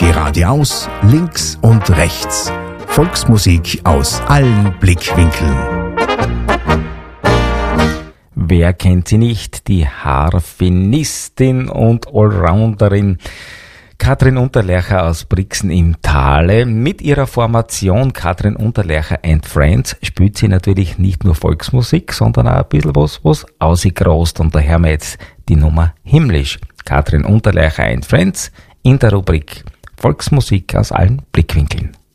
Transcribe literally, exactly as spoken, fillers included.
Geradeaus, links und rechts. Volksmusik aus allen Blickwinkeln. Wer kennt sie nicht? Die Harfenistin und Allrounderin Katrin Unterlercher aus Brixen im Tale. Mit ihrer Formation Katrin Unterlercher and Friends spielt sie natürlich nicht nur Volksmusik, sondern auch ein bisschen was, was ausgegrost. Und da hören wir jetzt die Nummer Himmlisch. Katrin Unterlercher and Friends in der Rubrik Volksmusik aus allen Blickwinkeln.